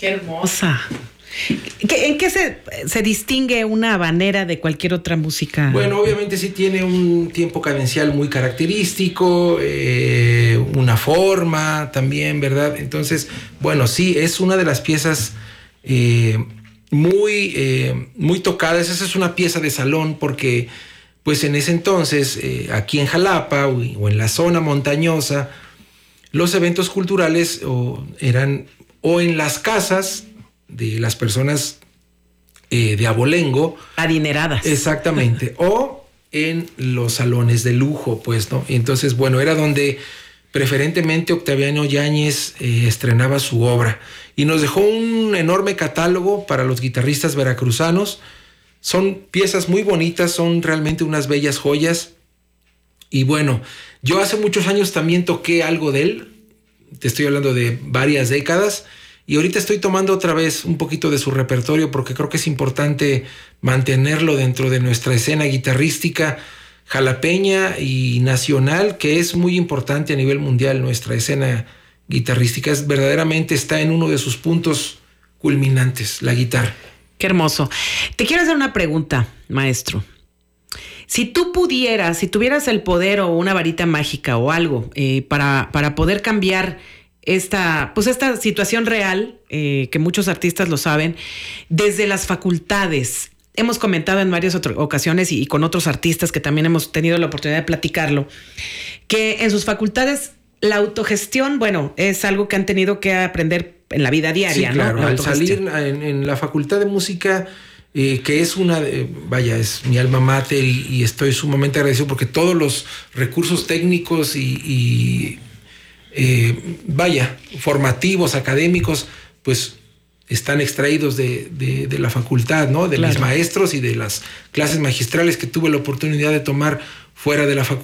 Qué hermosa. ¿En qué se distingue una habanera de cualquier otra música? Bueno, obviamente sí tiene un tiempo cadencial muy característico, una forma también, ¿verdad? Entonces, bueno, sí, es una de las piezas muy tocadas. Esa es una pieza de salón porque, pues en ese entonces, aquí en Jalapa o en la zona montañosa, los eventos culturales eran en las casas de las personas de abolengo. Adineradas. Exactamente. O en los salones de lujo, pues, ¿no? Y entonces, bueno, era donde preferentemente Octaviano Yáñez estrenaba su obra. Y nos dejó un enorme catálogo para los guitarristas veracruzanos. Son piezas muy bonitas, son realmente unas bellas joyas. Y bueno, yo hace muchos años también toqué algo de él. Te estoy hablando de varias décadas. Y ahorita estoy tomando otra vez un poquito de su repertorio porque creo que es importante mantenerlo dentro de nuestra escena guitarrística jalapeña y nacional, que es muy importante a nivel mundial. Nuestra escena guitarrística verdaderamente está en uno de sus puntos culminantes, la guitarra. Qué hermoso. Te quiero hacer una pregunta, maestro. Si tú pudieras, si tuvieras el poder o una varita mágica o algo para poder cambiar esta situación real, que muchos artistas lo saben, desde las facultades. Hemos comentado en varias ocasiones y con otros artistas que también hemos tenido la oportunidad de platicarlo, que en sus facultades la autogestión, bueno, es algo que han tenido que aprender en la vida diaria, sí, claro, ¿no? Al salir en la Facultad de Música, que es es mi alma mater y estoy sumamente agradecido porque todos los recursos técnicos formativos, académicos, pues están extraídos de la facultad, ¿no? De mis maestros y de las clases magistrales que tuve la oportunidad de tomar fuera de la facultad.